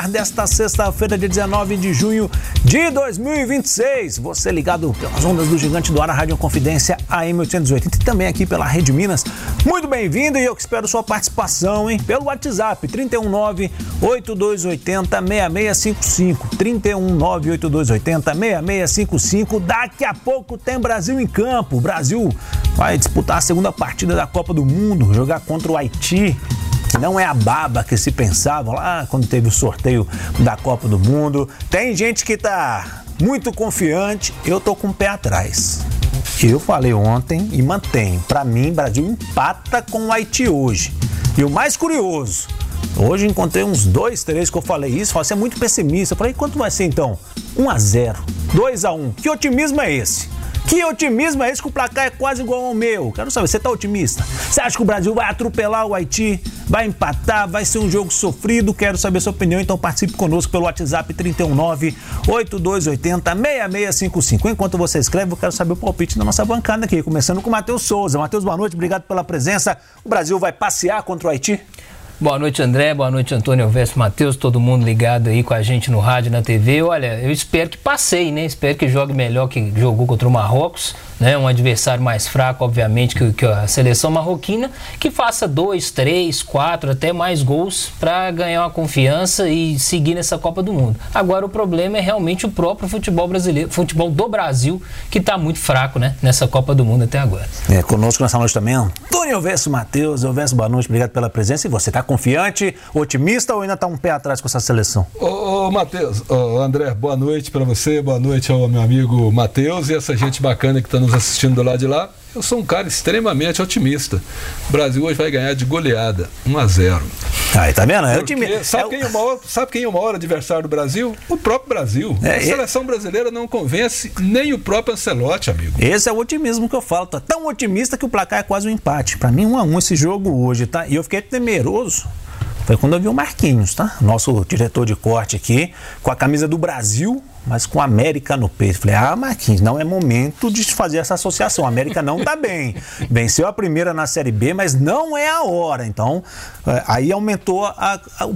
Desta sexta-feira, dia 19 de junho de 2026. Você ligado pelas ondas do Gigante do Ar, a Rádio Confidência AM 880 e também aqui pela Rede Minas. Muito bem-vindo e eu que espero sua participação, hein? Pelo WhatsApp, 319-8280-6655. 319-8280-6655. Daqui a pouco tem Brasil em campo. O Brasil vai disputar a segunda partida da Copa do Mundo, jogar contra o Haiti. Não é a baba que se pensava lá quando teve o sorteio da Copa do Mundo. Tem gente que tá muito confiante, eu tô com o pé atrás. Eu falei ontem e mantenho. Para mim, Brasil empata com o Haiti hoje. E o mais curioso, hoje encontrei uns 2, 3 que eu falei isso, você é muito pessimista. Eu falei, quanto vai ser então? 1-0, 2-1. Que otimismo é esse? Que otimismo é esse que o placar é quase igual ao meu? Quero saber, você tá otimista? Você acha que o Brasil vai atropelar o Haiti? Vai empatar? Vai ser um jogo sofrido? Quero saber sua opinião, então participe conosco pelo WhatsApp 319-8280-6655. Enquanto você escreve, eu quero saber o palpite da nossa bancada aqui, começando com o Matheus Souza. Matheus, boa noite, obrigado pela presença. O Brasil vai passear contra o Haiti? Boa noite, André. Boa noite, Antônio Alves, Matheus, todo mundo ligado aí com a gente no rádio e na TV. Olha, eu espero que passeie, né? Espero que jogue melhor que jogou contra o Marrocos, né? Um adversário mais fraco, obviamente, que a seleção marroquina, que faça 2, 3, 4, até mais gols para ganhar uma confiança e seguir nessa Copa do Mundo. Agora, o problema é realmente o próprio futebol brasileiro, futebol do Brasil, que está muito fraco, né? Nessa Copa do Mundo até agora. Conosco nessa noite também, Antônio Alves, Matheus. Alves, boa noite, obrigado pela presença. E você está confiante, otimista ou ainda está um pé atrás com essa seleção? Matheus, André, boa noite para você, boa noite ao meu amigo Matheus e essa gente bacana que está nos assistindo do lado de lá. Eu sou um cara extremamente otimista. O Brasil hoje vai ganhar de goleada, 1-0. Aí, tá vendo? Sabe quem é o maior adversário do Brasil? O próprio Brasil. A seleção brasileira não convence nem o próprio Ancelotti, amigo. Esse é o otimismo que eu falo. Tá tão otimista que o placar é quase um empate. Pra mim, 1-1 esse jogo hoje, tá? E eu fiquei temeroso. Foi quando eu vi o Marquinhos, tá? Nosso diretor de corte aqui, com a camisa do Brasil, mas com a América no peito. Falei, Marquinhos, não é momento de fazer essa associação. A América não tá bem. Venceu a primeira na Série B, mas não é a hora. Então, aí aumentou o